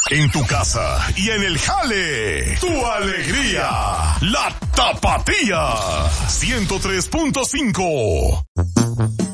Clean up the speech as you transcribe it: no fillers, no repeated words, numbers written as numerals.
En tu casa y en el jale. Tu alegría. La Tapatía. 103.5.